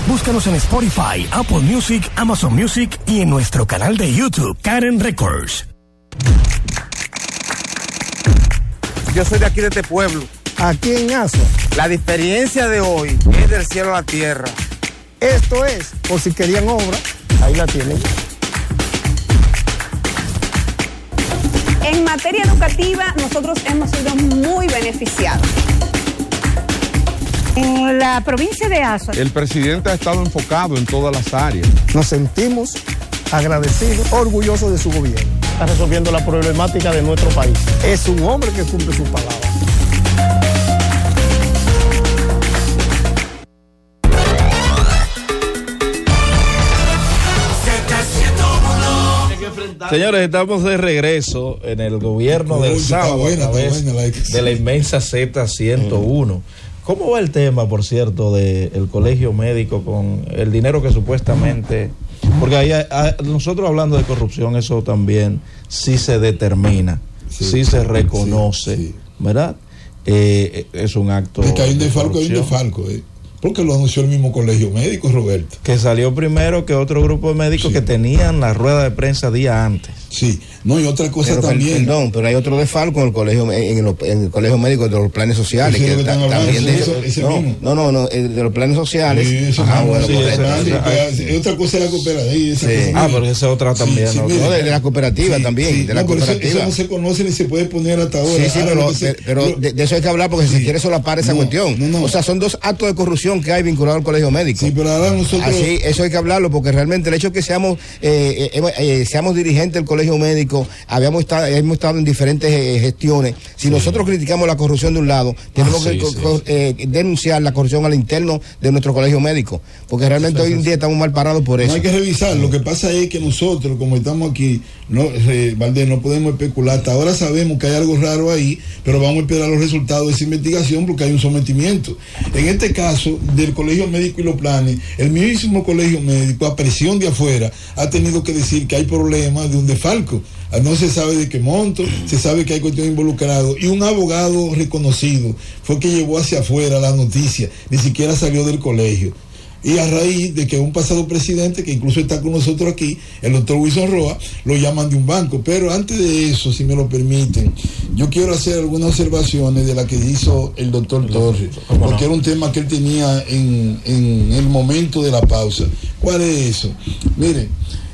Búscanos en Spotify, Apple Music, Amazon Music y en nuestro canal de YouTube, Karen Records. Yo soy de aquí, de este pueblo. Aquí en Asua. La diferencia de hoy es del cielo a la tierra. Esto es, por si querían obra, ahí la tienen. En materia educativa, nosotros hemos sido muy beneficiados. En la provincia de Asua, el presidente ha estado enfocado en todas las áreas. Nos sentimos agradecidos, orgullosos de su gobierno. Está resolviendo la problemática de nuestro país. Es un hombre que cumple su palabra. Señores, estamos de regreso en el gobierno del sábado a través de la inmensa Z101. ¿Cómo va el tema, por cierto, del colegio médico con el dinero que supuestamente... Porque ahí nosotros hablando de corrupción, eso también sí se determina, sí se reconoce, ¿verdad? Es un acto de que hay un desfalco, porque lo anunció el mismo colegio médico, Roberto. Que salió primero que otro grupo de médicos que tenían la rueda de prensa día antes. Sí, no, y otra cosa pero, también. Perdón, pero hay otro desfalco en el colegio, en el colegio médico de los planes sociales. Que también de los planes sociales. Sí, eso otra cosa es la cooperativa. Pero esa es otra también. De la cooperativa también. De la cooperativa. Eso no se conoce ni se puede poner hasta ahora. Sí, pero de eso hay que hablar porque si se quiere solapar esa cuestión. O sea, son dos actos de corrupción que hay vinculado al colegio médico. Sí, pero ahora nosotros... Así, eso hay que hablarlo porque realmente el hecho de que seamos dirigentes del colegio médico, hemos estado en diferentes gestiones. Si nosotros criticamos la corrupción de un lado, tenemos que denunciar la corrupción al interno de nuestro colegio médico, porque realmente hoy en día estamos mal parados por eso. No hay que revisar, lo que pasa es que nosotros, como estamos aquí, Valdés, no podemos especular. Hasta ahora sabemos que hay algo raro ahí, pero vamos a esperar los resultados de esa investigación porque hay un sometimiento. En este caso, del colegio médico y los planes, el mismo colegio médico, a presión de afuera, ha tenido que decir que hay problemas de un desfalco. No se sabe de qué monto, se sabe que hay cuestiones involucradas, y un abogado reconocido fue que llevó hacia afuera la noticia, ni siquiera salió del colegio. Y a raíz de que un pasado presidente, que incluso está con nosotros aquí, el doctor Wilson Roa, lo llaman de un banco. Pero antes de eso, si me lo permiten, yo quiero hacer algunas observaciones de la que hizo el doctor Torres, porque era un tema que él tenía en el momento de la pausa. ¿Cuál es eso? Miren,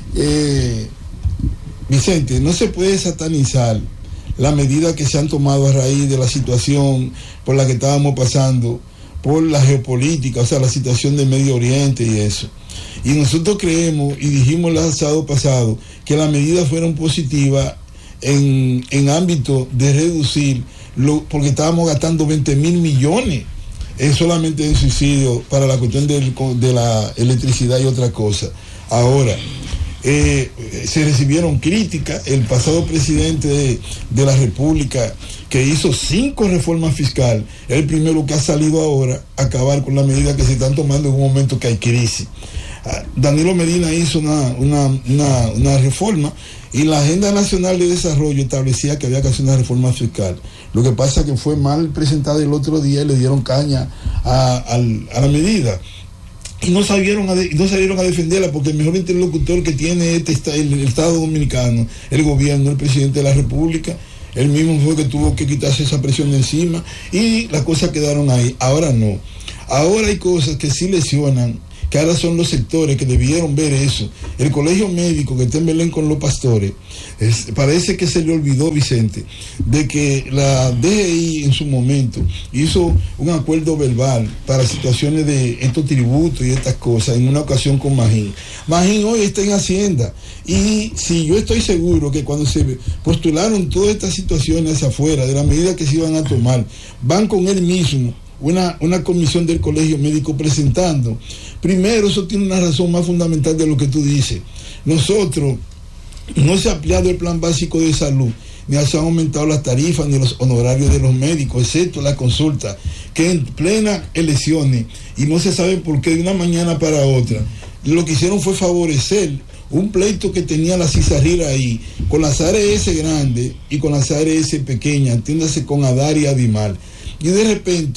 Vicente, no se puede satanizar las medidas que se han tomado a raíz de la situación por la que estábamos pasando, por la geopolítica, o sea, la situación del Medio Oriente y eso. Y nosotros creemos, y dijimos el sábado pasado, que las medidas fueron positivas en ámbito de reducir, porque estábamos gastando 20,000 millones solamente en suicidio para la cuestión de la electricidad y otra cosa. Ahora, se recibieron críticas. El pasado presidente de la República, que hizo 5 reformas fiscales, es el primero que ha salido ahora a acabar con las medidas que se están tomando en un momento que hay crisis. Danilo Medina hizo una reforma, y la Agenda Nacional de Desarrollo establecía que había que hacer una reforma fiscal. Lo que pasa es que fue mal presentada el otro día y le dieron caña a la medida. Y no salieron a defenderla, porque el mejor interlocutor que tiene el Estado Dominicano, el gobierno, el presidente de la República, él mismo fue que tuvo que quitarse esa presión de encima, y las cosas quedaron ahí. Ahora no. Ahora hay cosas que sí lesionan, que ahora son los sectores que debieron ver eso. El colegio médico que está en Belén con los pastores, parece que se le olvidó, Vicente, de que la DGI en su momento hizo un acuerdo verbal para situaciones de estos tributos y estas cosas en una ocasión con Magín. Magín hoy está en Hacienda, y si yo estoy seguro que cuando se postularon todas estas situaciones afuera de las medidas que se iban a tomar, van con él mismo una comisión del colegio médico presentando. Primero, eso tiene una razón más fundamental de lo que tú dices. Nosotros no se ha ampliado el plan básico de salud, ni se han aumentado las tarifas ni los honorarios de los médicos, excepto la consulta, que en plenas elecciones, y no se sabe por qué de una mañana para otra, lo que hicieron fue favorecer un pleito que tenía la Cisarrira ahí, con las ARS grandes y con las ARS pequeñas, entiéndase con Adar y Adimal. Y de repente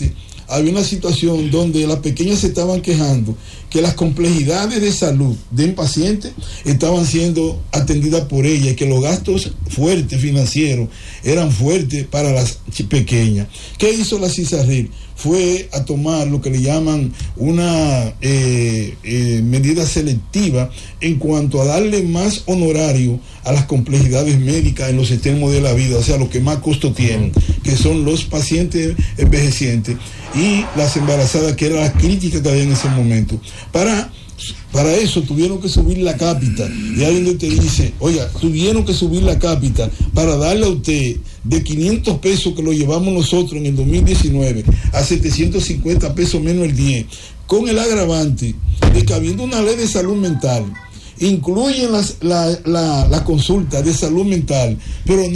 había una situación donde las pequeñas se estaban quejando que las complejidades de salud de un paciente estaban siendo atendidas por ella y que los gastos fuertes financieros eran fuertes para las pequeñas. ¿Qué hizo la CISARRIL? Fue a tomar lo que le llaman una medida selectiva en cuanto a darle más honorario a las complejidades médicas en los extremos de la vida, o sea, lo que más costo tienen, que son los pacientes envejecientes y las embarazadas, que era la crítica que había en ese momento. Para eso tuvieron que subir la cápita, y ahí donde te dice, oiga, tuvieron que subir la cápita para darle a usted de 500 pesos que lo llevamos nosotros en el 2019 a 750 pesos menos el 10, con el agravante de que habiendo una ley de salud mental, incluyen la consulta de salud mental, pero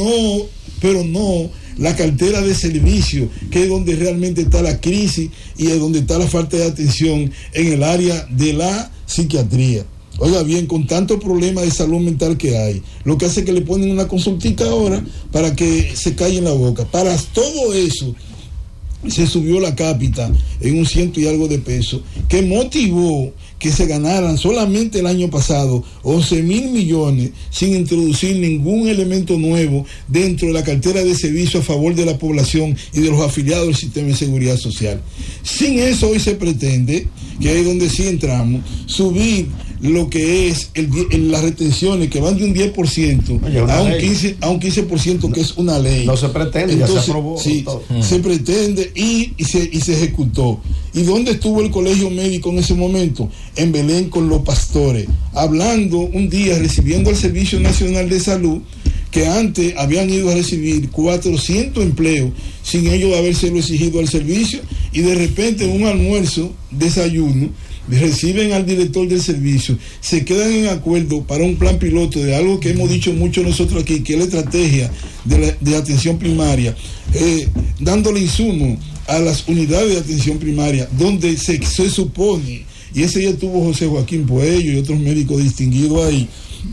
no la cartera de servicio, que es donde realmente está la crisis y es donde está la falta de atención en el área de la psiquiatría. Oiga bien, con tantos problemas de salud mental que hay, lo que hace es que le ponen una consultica ahora para que se calle en la boca. Para todo eso se subió la cápita en un 100 y algo de pesos, que motivó que se ganaran solamente el año pasado 11,000 millones sin introducir ningún elemento nuevo dentro de la cartera de servicio a favor de la población y de los afiliados del sistema de seguridad social. Sin eso hoy se pretende, que ahí es donde sí entramos, subir lo que es las retenciones que van de un 10% a un 15%, que es una ley. No se pretende. Entonces, ya se aprobó. Sí, se pretende y se ejecutó. ¿Y dónde estuvo el colegio médico en ese momento? En Belén con los pastores, hablando un día, recibiendo el Servicio Nacional de Salud, que antes habían ido a recibir 400 empleos sin ellos habérselo exigido al servicio, y de repente en un almuerzo, desayuno, reciben al director del servicio, se quedan en acuerdo para un plan piloto de algo que hemos dicho mucho nosotros aquí, que es la estrategia de atención primaria, dándole insumo a las unidades de atención primaria, donde se supone, y ese día tuvo José Joaquín Puello y otros médicos distinguidos ahí,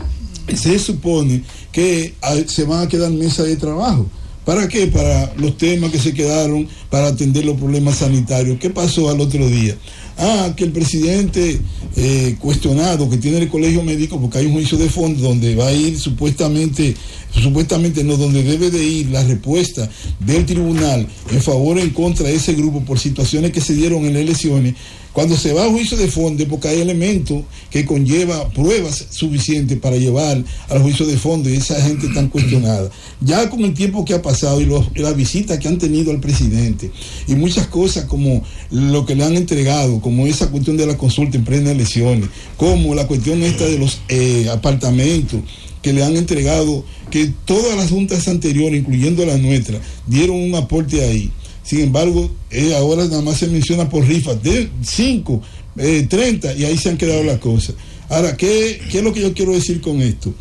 se supone que se van a quedar mesas de trabajo. ¿Para qué? Para los temas que se quedaron, para atender los problemas sanitarios. ¿Qué pasó al otro día? Que el presidente cuestionado que tiene el colegio médico, porque hay un juicio de fondo donde va a ir supuestamente no, donde debe de ir la respuesta del tribunal en favor o en contra de ese grupo por situaciones que se dieron en las elecciones. Cuando se va a juicio de fondo, porque hay elementos que conlleva pruebas suficientes para llevar al juicio de fondo, y esa gente tan cuestionada. Ya con el tiempo que ha pasado y las visitas que han tenido al presidente y muchas cosas como lo que le han entregado, como esa cuestión de la consulta en plena elecciones, como la cuestión esta de los apartamentos que le han entregado, que todas las juntas anteriores, incluyendo la nuestra, dieron un aporte ahí. Sin embargo, ahora nada más se menciona por rifas de 5, 30, y ahí se han quedado las cosas. Ahora, ¿qué es lo que yo quiero decir con esto?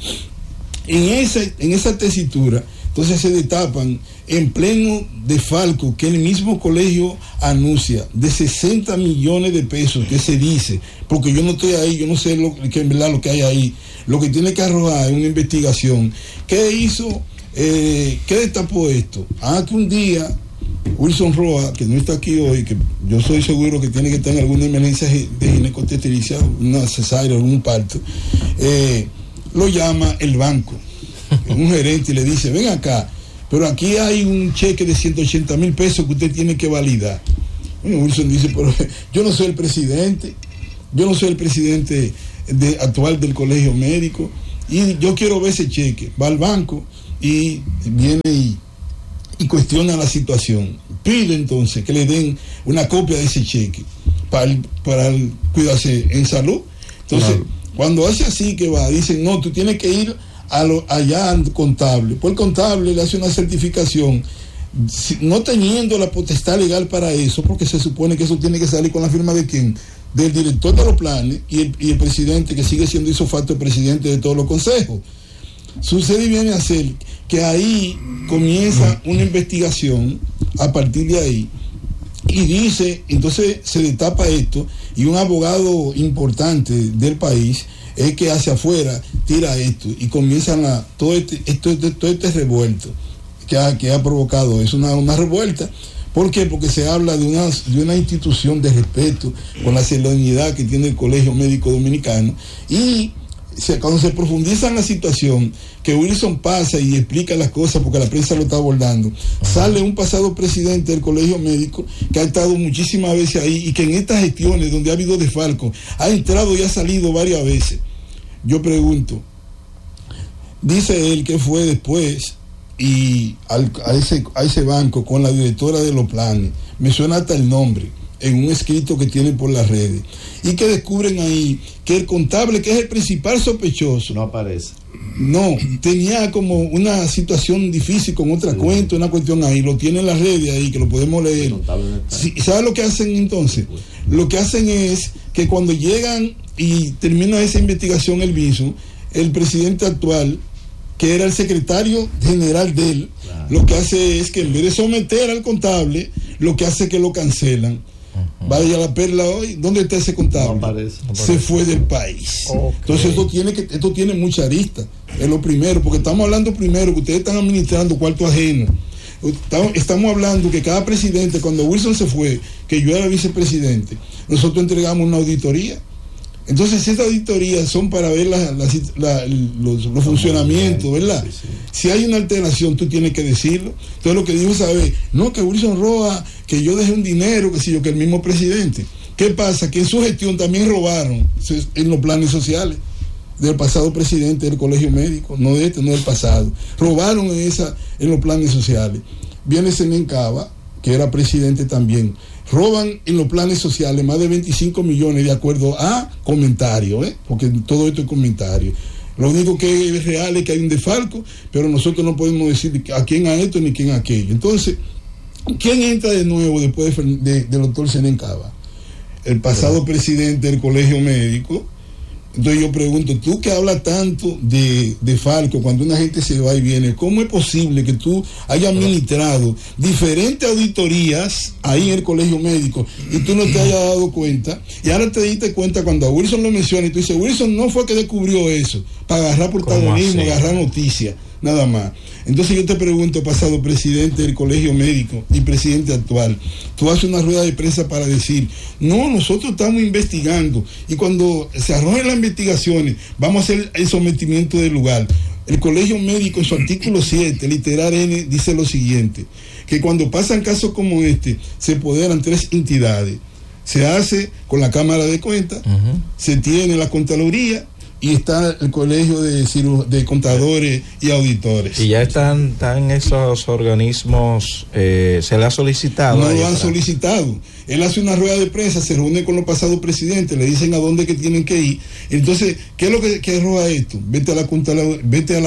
En esa tesitura, entonces se destapan en pleno desfalco que el mismo colegio anuncia de 60 millones de pesos, que se dice, porque yo no estoy ahí, yo no sé en verdad lo que hay ahí, lo que tiene que arrojar es una investigación. ¿Qué hizo? ¿Qué destapó esto? Que un día Wilson Roa, que no está aquí hoy, que yo soy seguro que tiene que estar en alguna emergencia de ginecobstetricia, una cesárea, algún parto, lo llama el banco, un gerente, y le dice, ven acá, pero aquí hay un cheque de 180,000 pesos que usted tiene que validar. Bueno, Wilson dice, pero yo no soy el presidente actual del colegio médico, y yo quiero ver ese cheque. Va al banco y viene y cuestiona la situación. Pide entonces que le den una copia de ese cheque para cuidarse en salud. Entonces, cuando hace así que va, dicen, no, tú tienes que ir allá al contable. Pues el contable le hace una certificación, no teniendo la potestad legal para eso, porque se supone que eso tiene que salir con la firma de quién, del director de los planes y el presidente, que sigue siendo ipso facto el presidente de todos los consejos. Sucede y viene a ser que ahí comienza una investigación a partir de ahí, y dice, entonces se destapa esto, y un abogado importante del país es que hacia afuera tira esto, y comienzan todo este revuelto que ha provocado. Es una revuelta, ¿Por qué? Porque se habla de una institución de respeto con la solemnidad que tiene el Colegio Médico Dominicano, y cuando se profundiza en la situación, que Wilson pasa y explica las cosas porque la prensa lo está abordando, sale un pasado presidente del Colegio Médico que ha estado muchísimas veces ahí y que en estas gestiones donde ha habido desfalco ha entrado y ha salido varias veces. Yo pregunto, dice él que fue después y a ese banco con la directora de los planes, me suena hasta el nombre, en un escrito que tienen por las redes, y que descubren ahí que el contable, que es el principal sospechoso, no aparece. No, tenía como una situación difícil con otra cuenta, una cuestión ahí, lo tienen en las redes ahí, que lo podemos leer. Sí, ¿sabe lo que hacen entonces? Lo que hacen es que cuando llegan y termina esa investigación el viso, el presidente actual, que era el secretario general de él, lo que hace es que en vez de someter al contable, lo que hace es que lo cancelan. Vaya la perla hoy, ¿dónde está ese contable? No aparece. Se fue del país. Okay. Entonces esto tiene mucha arista, es lo primero, porque estamos hablando primero que ustedes están administrando cuarto ajeno. Estamos hablando que cada presidente, cuando Wilson se fue, que yo era vicepresidente, nosotros entregamos una auditoría. Entonces estas auditorías son para ver los funcionamientos, ¿verdad? Sí. Si hay una alteración, tú tienes que decirlo. Entonces lo que dijo, ¿sabes? No, que Wilson roba, que yo dejé un dinero, que el mismo presidente. ¿Qué pasa? Que en su gestión también robaron en los planes sociales del pasado presidente del Colegio Médico, no de este, no del pasado. Robaron en los planes sociales. Viene Zenén Cava, que era presidente también. Roban en los planes sociales más de 25 millones de acuerdo a comentarios, porque todo esto es comentario. Lo único que es real es que hay un desfalco, pero nosotros no podemos decir a quién a esto ni quién a aquello. Entonces, ¿quién entra de nuevo después del doctor Zenén Cava? El pasado presidente del Colegio Médico. Entonces yo pregunto, tú que hablas tanto de Falco, cuando una gente se va y viene, ¿cómo es posible que tú hayas administrado diferentes auditorías ahí en el Colegio Médico y tú no te hayas dado cuenta? Y ahora te diste cuenta cuando a Wilson lo menciona y tú dices, Wilson no fue que descubrió eso, para agarrar protagonismo, agarrar noticias, nada más. Entonces yo te pregunto, pasado presidente del Colegio Médico y presidente actual, tú haces una rueda de prensa para decir, no, nosotros estamos investigando, y cuando se arrojen las investigaciones, vamos a hacer el sometimiento del lugar. El Colegio Médico en su artículo 7, literal N, dice lo siguiente, que cuando pasan casos como este, se apoderan 3 entidades. Se hace con la Cámara de Cuentas, se tiene la Contraloría, y está el colegio de contadores y auditores. Y ya están esos organismos, se le ha solicitado. No lo han solicitado. Él hace una rueda de prensa, se reúne con los pasados presidentes, le dicen a dónde que tienen que ir. Entonces, ¿qué es lo que arroja esto? Vete a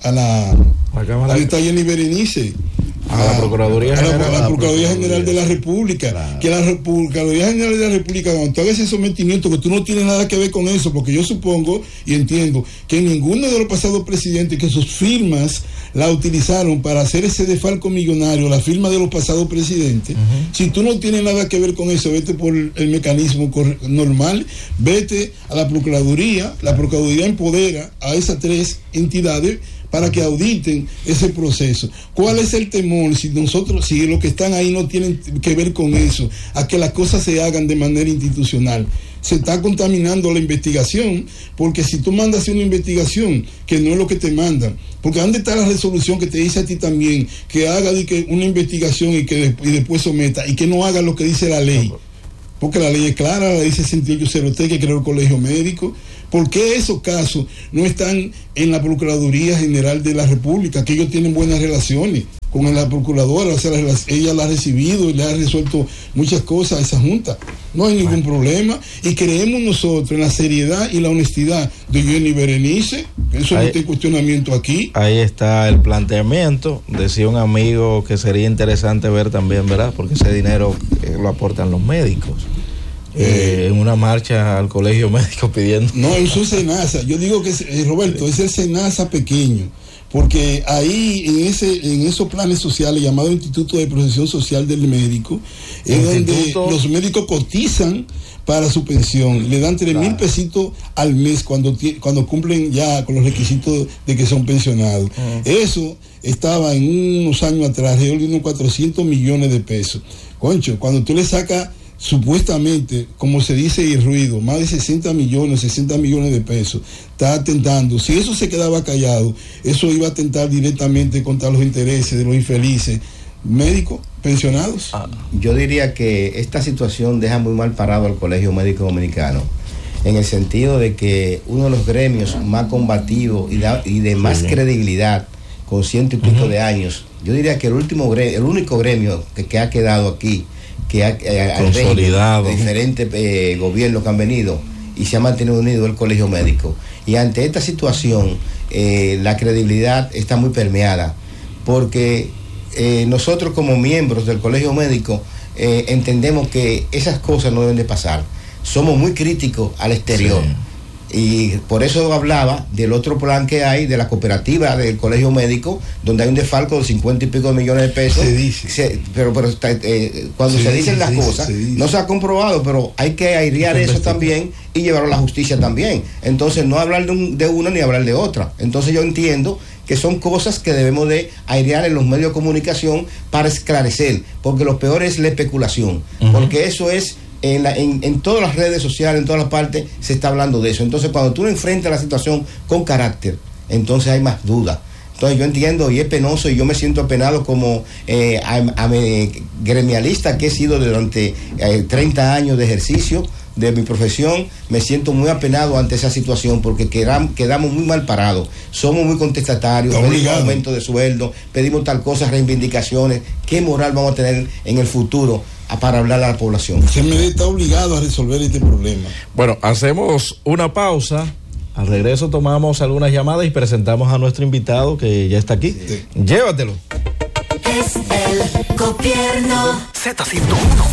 la Jenny Berenice. A la Procuraduría General de la República. Claro. Que la Procuraduría General de la República, cuando tú hagas ese sometimiento, que tú no tienes nada que ver con eso, porque yo supongo y entiendo que ninguno de los pasados presidentes que sus firmas la utilizaron para hacer ese desfalco millonario, la firma de los pasados presidentes, si tú no tienes nada que ver con eso, vete por el mecanismo normal, vete a la Procuraduría. La Procuraduría empodera a esas 3 entidades para que auditen ese proceso. ¿Cuál es el temor si los que están ahí no tienen que ver con eso, a que las cosas se hagan de manera institucional? Se está contaminando la investigación, porque si tú mandas una investigación que no es lo que te mandan, porque ¿dónde está la resolución que te dice a ti también que haga una investigación y después someta, y que no haga lo que dice la ley? Porque la ley es clara, la ley 6803 que creó el Colegio Médico. ¿Por qué esos casos no están en la Procuraduría General de la República, que ellos tienen buenas relaciones con la Procuradora? O sea, ella la ha recibido y le ha resuelto muchas cosas a esa Junta. No hay ningún problema, y creemos nosotros en la seriedad y la honestidad de Jenny Berenice. Eso no está en cuestionamiento aquí. Ahí está el planteamiento. Decía un amigo que sería interesante ver también, ¿verdad? Porque ese dinero lo aportan los médicos. En una marcha al Colegio Médico pidiendo. No, es un SENASA. Yo digo que, Roberto, es el SENASA pequeño. porque ahí en esos planes sociales llamados Instituto de Protección Social del Médico, es donde los médicos cotizan para su pensión, le dan 3,000 pesitos al mes cuando cumplen ya con los requisitos de que son pensionados. Eso estaba en unos años atrás, alrededor de unos 400 millones de pesos. Concho, cuando tú le sacas supuestamente, como se dice y ruido, más de 60 millones de pesos, está atentando. Si eso se quedaba callado, eso iba a atentar directamente contra los intereses de los infelices médicos pensionados. Yo diría que esta situación deja muy mal parado al Colegio Médico Dominicano, en el sentido de que uno de los gremios más combativos y de más credibilidad, con 100 y pico de años, yo diría que el único gremio que ha quedado aquí, que ha consolidado de diferentes gobiernos que han venido y se ha mantenido unido el Colegio Médico. Y ante esta situación, la credibilidad está muy permeada, porque nosotros como miembros del Colegio Médico entendemos que esas cosas no deben de pasar. Somos muy críticos al exterior. Sí. Y por eso hablaba del otro plan que hay de la cooperativa del Colegio Médico, donde hay un desfalco de 50 y pico de millones de pesos. Se dice. Pero cuando se dicen las cosas, no se ha comprobado, pero hay que airear eso también y llevarlo a la justicia también. Entonces, no hablar de una ni hablar de otra. Entonces, yo entiendo que son cosas que debemos de airear en los medios de comunicación para esclarecer, porque lo peor es la especulación, porque eso es... En todas las redes sociales, en todas las partes, se está hablando de eso. Entonces, cuando tú enfrentas la situación con carácter, entonces hay más duda. Entonces, yo entiendo y es penoso, y yo me siento apenado como gremialista que he sido durante 30 años de ejercicio de mi profesión. Me siento muy apenado ante esa situación, porque quedamos muy mal parados, somos muy contestatarios, pedimos aumento de sueldo, pedimos tal cosa, reivindicaciones. ¿Qué moral vamos a tener en el futuro para hablar a la población? Se me está obligado a resolver este problema. Bueno, hacemos una pausa. Al regreso tomamos algunas llamadas y presentamos a nuestro invitado que ya está aquí. Sí. Llévatelo. Es el gobierno. Z101.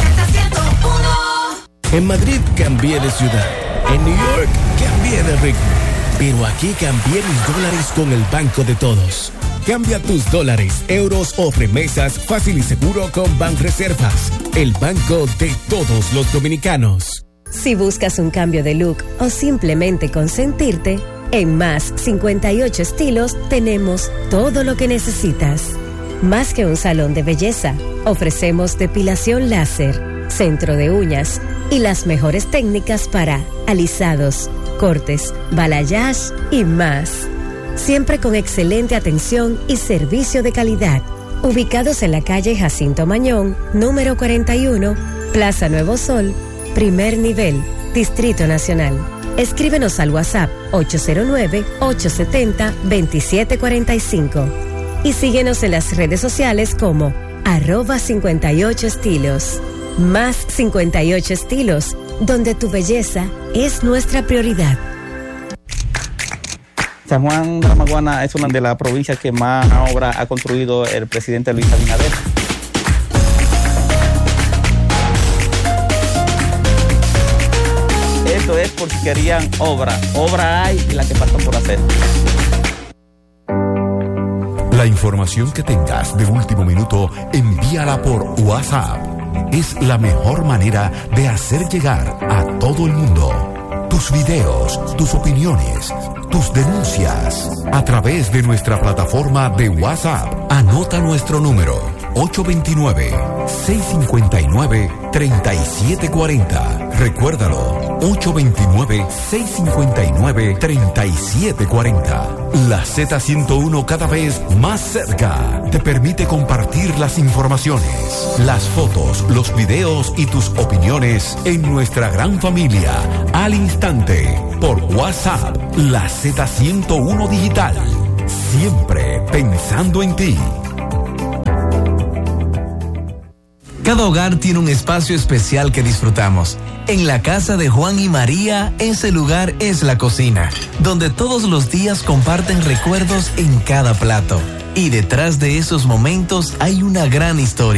En Madrid cambié de ciudad. En New York cambié de ritmo. Pero aquí cambié mis dólares con el Banco de Todos. Cambia tus dólares, euros o remesas fácil y seguro con Banreservas, el banco de todos los dominicanos. Si buscas un cambio de look o simplemente consentirte, en Más 58 Estilos tenemos todo lo que necesitas. Más que un salón de belleza, ofrecemos depilación láser, centro de uñas y las mejores técnicas para alisados, cortes, balayage y más. Siempre con excelente atención y servicio de calidad. Ubicados en la calle Jacinto Mañón, número 41, Plaza Nuevo Sol, primer nivel, Distrito Nacional. Escríbenos al WhatsApp 809-870-2745 y síguenos en las redes sociales como @58estilos. Más 58 Estilos, donde tu belleza es nuestra prioridad. San Juan de la Maguana es una de las provincias que más obra ha construido el presidente Luis Abinader. Esto es porque querían obra hay y la que falta por hacer. La información que tengas de último minuto, envíala por WhatsApp. Es la mejor manera de hacer llegar a todo el mundo tus videos, tus opiniones, tus denuncias a través de nuestra plataforma de WhatsApp. Anota nuestro número 829-659-3740. Recuérdalo, 829-659-3740. La Z101, cada vez más cerca, te permite compartir las informaciones, las fotos, los videos y tus opiniones en nuestra gran familia al instante por WhatsApp. La Z101 Digital, siempre pensando en ti. Cada hogar tiene un espacio especial que disfrutamos. En la casa de Juan y María, ese lugar es la cocina, donde todos los días comparten recuerdos en cada plato. Y detrás de esos momentos hay una gran historia.